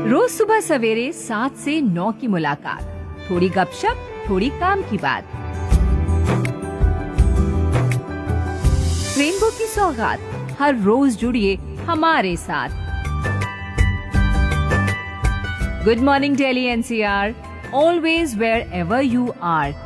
रोज सुबह सवेरे 7 से 9 की मुलाकात, थोड़ी गपशप, थोड़ी काम की बात। रेनबो की सौगात, हर रोज जुड़िए हमारे साथ। Good morning Delhi NCR, always wear ever you are.